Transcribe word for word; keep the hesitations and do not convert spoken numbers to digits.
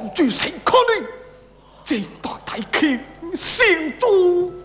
住谁可怜？这大大庆先做。